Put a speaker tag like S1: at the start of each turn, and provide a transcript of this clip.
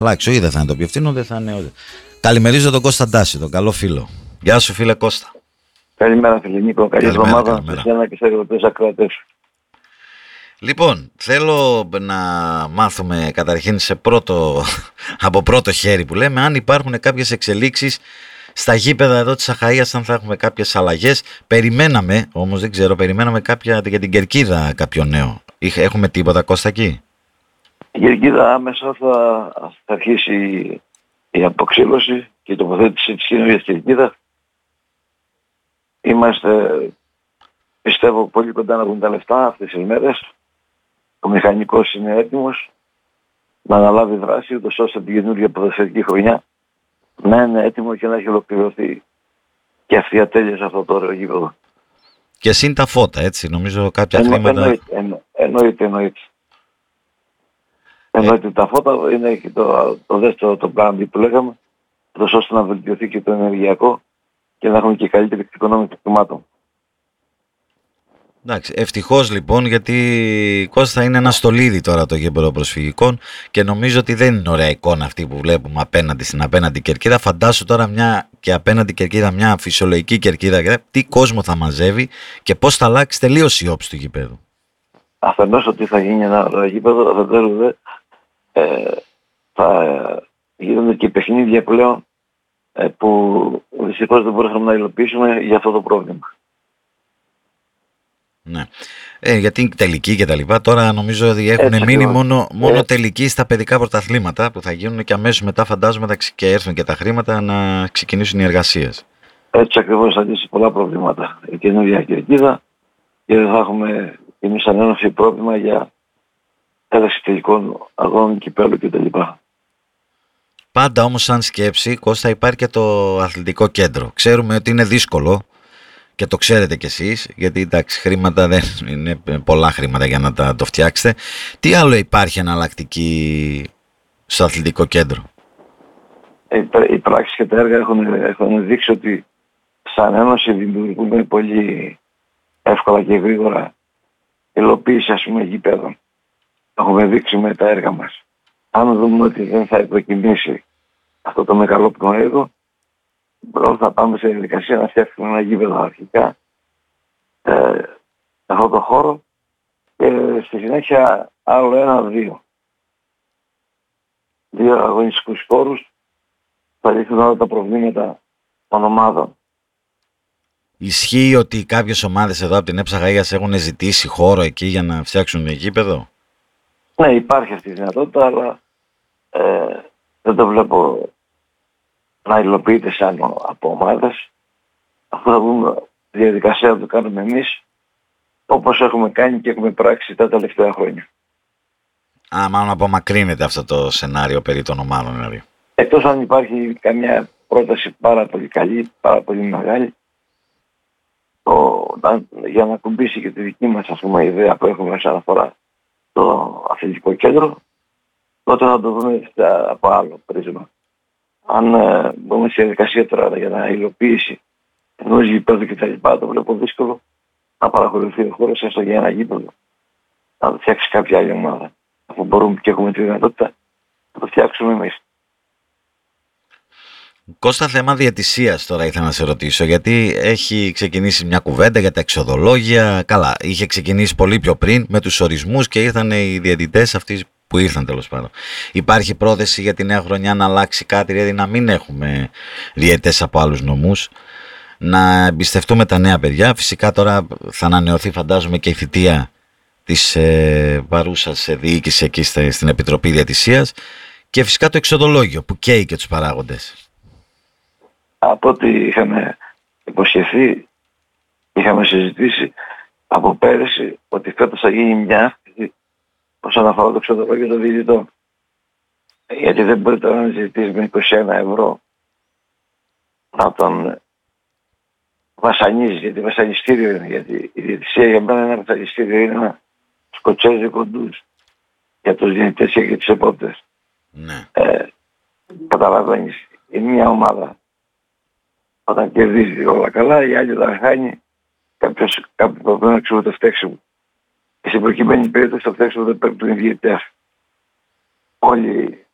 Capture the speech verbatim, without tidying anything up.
S1: αλλάξει. Όχι, δεν θα είναι το πιο φθηνό, δεν θα είναι. Καλημερίζω τον Κώστα Ντάση, τον καλό φίλο. Γεια σου, φίλε Κώστα.
S2: Καλημέρα, φίλε Νίκο. Καλή εβδομάδα σε εσένα και σε ερωτές ακροατές.
S1: Λοιπόν, θέλω να μάθουμε καταρχήν σε πρώτο, από πρώτο χέρι που λέμε, αν υπάρχουν κάποιες εξελίξεις στα γήπεδα εδώ της Αχαΐας, αν θα έχουμε κάποιες αλλαγές. Περιμέναμε, όμως δεν ξέρω, περιμέναμε κάποια για την Κερκίδα κάποιο νέο. Έχουμε τίποτα, Κώστα, εκεί?
S2: Η Κερκίδα άμεσα θα, θα αρχίσει η αποξήλωση και η τοποθέτηση της καινούριας Κερκίδας. Είμαστε, πιστεύω, πολύ κοντά να βγουν τα λεφτά αυτές τις μέρες. Ο μηχανικός είναι έτοιμος να αναλάβει δράση, ούτως ώστε την καινούργια ποδοσφαιρική χρονιά να είναι έτοιμο και να έχει ολοκληρωθεί και αυτή η ατέλεια σε αυτό το ωραίο γήπεδο.
S1: Και συν τα φώτα, έτσι, νομίζω κάποια
S2: Εννο,
S1: χρήματα...
S2: Εννοείται, εννο, εννοείται, εννοείται.
S1: Ε.
S2: Εννοείται τα φώτα, είναι και το, το δεύτερο το πλάνο που λέγαμε, ούτως ώστε να βελτιωθεί και το ενεργειακό και να έχουμε και καλύτερη εξοικονόμηση των χρημάτων.
S1: Εντάξει, ευτυχώς λοιπόν, γιατί Κώστα είναι ένα στολίδι τώρα το γήπεδο προσφυγικών και νομίζω ότι δεν είναι ωραία εικόνα αυτή που βλέπουμε απέναντι στην απέναντι Κερκίδα. Φαντάσου τώρα μια και απέναντι Κερκίδα, μια φυσιολογική Κερκίδα, τι κόσμο θα μαζεύει και πώς θα αλλάξει τελείως η όψη του γήπεδου.
S2: Αφενός ότι θα γίνει ένα ωραίο γήπεδο, αφετέρου δε ε, θα γίνονται και παιχνίδια πλέον ε, που δυστυχώς δεν μπορούσαμε να υλοποιήσουμε για αυτό το πρόβλημα.
S1: Ναι. Ε, γιατί τελική και τα λοιπά. Τώρα νομίζω ότι έχουν έτσι, μείνει μόνο, μόνο ε. τελική στα παιδικά πρωταθλήματα που θα γίνουν και αμέσως μετά φαντάζομαι θα και έρθουν και τα χρήματα να ξεκινήσουν οι εργασίες.
S2: Έτσι ακριβώς θα λύσει πολλά προβλήματα η καινούργια Κερκίδα και δεν θα έχουμε εμείς σαν ένωση πρόβλημα για ένταξη τελικών αγώνων, κυπέλλου κτλ.
S1: Πάντα όμως σαν σκέψη, Κώστα, υπάρχει και το αθλητικό κέντρο. Ξέρουμε ότι είναι δύσκολο. Και το ξέρετε κι εσείς, γιατί εντάξει, χρήματα δεν είναι πολλά χρήματα για να τα, το φτιάξετε. Τι άλλο υπάρχει εναλλακτική στο αθλητικό κέντρο?
S2: Οι πράξεις και τα έργα έχουν, έχουν δείξει ότι σαν ένωση δημιουργούμε πολύ εύκολα και γρήγορα υλοποίηση, ας πούμε, γήπεδων. Έχουμε δείξει με τα έργα μας. Αν δούμε ότι δεν θα υποκινήσει αυτό το μεγαλόπνοο έργο, θα πάμε σε διαδικασία να φτιάξουμε ένα γήπεδο αρχικά ε, σε αυτό το χώρο και στη συνέχεια άλλο ένα-δύο. Δύο αγωνιστικούς χώρους θα λύσουν όλα τα προβλήματα των ομάδων.
S1: Ισχύει ότι κάποιες ομάδες εδώ από την ΕΠΣ Αχαΐας έχουν ζητήσει χώρο εκεί για να φτιάξουν γήπεδο?
S2: Ναι, υπάρχει αυτή η δυνατότητα, αλλά ε, δεν το βλέπω να υλοποιείται σαν από ομάδες. Αυτό θα δούμε τη διαδικασία να το κάνουμε εμείς, όπως έχουμε κάνει και έχουμε πράξει τα τελευταία χρόνια.
S1: Α, μάλλον απομακρύνεται αυτό το σενάριο περί των ομάδων δηλαδή.
S2: Εκτός αν υπάρχει καμιά πρόταση πάρα πολύ καλή, πάρα πολύ μεγάλη, το, να, για να κουμπίσει και τη δική μας, ας πούμε, ιδέα που έχουμε όσον αφορά το αθλητικό κέντρο, τότε θα το δούμε από άλλο πρίσμα. Αν ε, μπούμε στη διαδικασία τώρα για να υλοποιήσει ενός γήπεδου και τα λοιπά, το βλέπω δύσκολο να παραχωρηθεί ο χώρος έστω για ένα γήπεδο. Να το φτιάξει κάποια άλλη ομάδα. Αφού μπορούμε και έχουμε τη δυνατότητα να το φτιάξουμε εμείς.
S1: Κώστα, θέμα διαιτησίας τώρα ήθελα να σε ρωτήσω, γιατί έχει ξεκινήσει μια κουβέντα για τα εξοδολόγια. Καλά, είχε ξεκινήσει πολύ πιο πριν με τους ορισμούς και ήρθαν οι διαιτητές αυτοί που ήρθαν τέλος πάντων. Υπάρχει πρόθεση για τη νέα χρονιά να αλλάξει κάτι, δηλαδή να μην έχουμε διαιτητές από άλλους νομούς, να εμπιστευτούμε τα νέα παιδιά? Φυσικά τώρα θα ανανεωθεί, φαντάζομαι, και η θητεία της ε, παρούσας διοίκησης εκεί στην Επιτροπή Διαιτησίας και φυσικά το εξοδολόγιο που καίει και τους παράγοντες.
S2: Από ό,τι είχαμε υποσχεθεί, είχαμε συζητήσει από πέρυσι ότι φέτος θα γίνει μια αύξηση όσον αφορά το εξοδολόγιο των διαιτητών. Γιατί δεν μπορεί τώρα να ζητήσει με είκοσι ένα ευρώ να τον βασανίζει, γιατί βασανιστήριο είναι. Γιατί η διαιτησία για μένα είναι ένα βασανιστήριο, είναι ένα σκοτσέζικο ντουζ για τους διαιτητές και για τους επόπτες.
S1: Ναι.
S2: Ε, καταλαβαίνεις, είναι μια ομάδα. Όταν κερδίζει όλα καλά, η άλλη θα χάνει, κάποιος κάποιο πρέπει να ξέρει το φταίξιμο. Και στην προκειμένη περίπτωση το φταίξιμο δεν πρέπει να είναι διαιτητές. Όλοι